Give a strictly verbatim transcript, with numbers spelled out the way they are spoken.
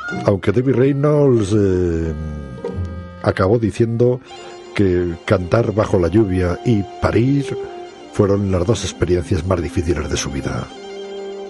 Aunque Debbie Reynolds eh, acabó diciendo que Cantar bajo la lluvia y Parir fueron las dos experiencias más difíciles de su vida.